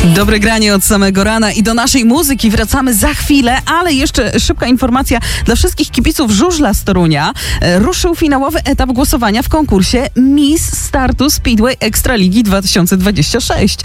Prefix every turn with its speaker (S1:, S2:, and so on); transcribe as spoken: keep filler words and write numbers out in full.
S1: Dobre granie od samego rana i do naszej muzyki wracamy za chwilę, ale jeszcze szybka informacja dla wszystkich kibiców żużla z Torunia. Ruszył finałowy etap głosowania w konkursie Miss Startu Speedway Ekstraligi dwa tysiące dwadzieścia sześć.